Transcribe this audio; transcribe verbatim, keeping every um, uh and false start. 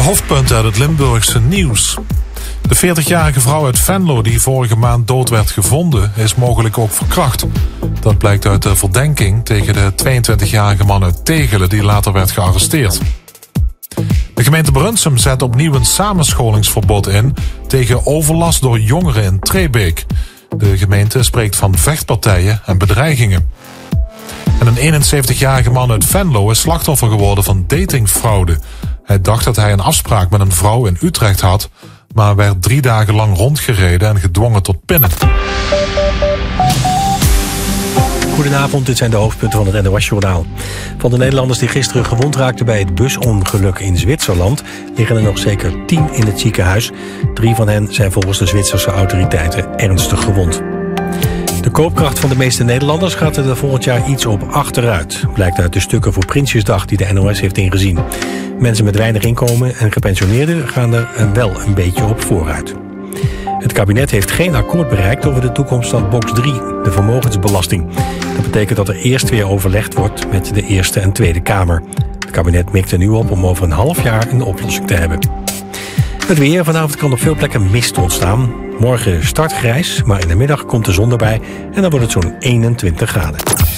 Hoofdpunten uit het Limburgse nieuws. De veertigjarige vrouw uit Venlo die vorige maand dood werd gevonden is mogelijk ook verkracht. Dat blijkt uit de verdenking tegen de tweeëntwintigjarige man uit Tegelen die later werd gearresteerd. De gemeente Brunsum zet opnieuw een samenscholingsverbod in tegen overlast door jongeren in Trebeek. De gemeente spreekt van vechtpartijen en bedreigingen. En een eenenzeventigjarige man uit Venlo is slachtoffer geworden van datingfraude. Hij dacht dat hij een afspraak met een vrouw in Utrecht had, maar werd drie dagen lang rondgereden en gedwongen tot pinnen. Goedenavond, dit zijn de hoofdpunten van het N O S-journaal. Van de Nederlanders die gisteren gewond raakten bij het busongeluk in Zwitserland liggen er nog zeker tien in het ziekenhuis. Drie van hen zijn volgens de Zwitserse autoriteiten ernstig gewond. De koopkracht van de meeste Nederlanders gaat er volgend jaar iets op achteruit. Blijkt uit de stukken voor Prinsjesdag die de N O S heeft ingezien. Mensen met weinig inkomen en gepensioneerden gaan er wel een beetje op vooruit. Het kabinet heeft geen akkoord bereikt over de toekomst van box drie, de vermogensbelasting. Dat betekent dat er eerst weer overlegd wordt met de Eerste en Tweede Kamer. Het kabinet mikt er nu op om over een half jaar een oplossing te hebben. Het weer. Vanavond kan op veel plekken mist ontstaan. Morgen start grijs, maar in de middag komt de zon erbij en dan wordt het zo'n eenentwintig graden.